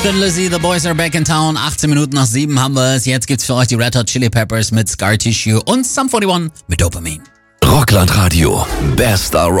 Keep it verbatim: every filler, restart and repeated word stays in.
Thin Lizzy, The Boys Are Back in Town. achtzehn Minuten nach sieben haben wir es. Jetzt gibt's für euch die Red Hot Chili Peppers mit Scar Tissue und Sum einundvierzig mit Dopamine. Rockland Radio. Bester Rock.